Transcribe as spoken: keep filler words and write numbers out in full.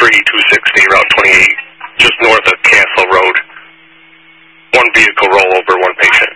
three two sixty, Route twenty-eight, just north of Castle Road. One vehicle rollover, one patient.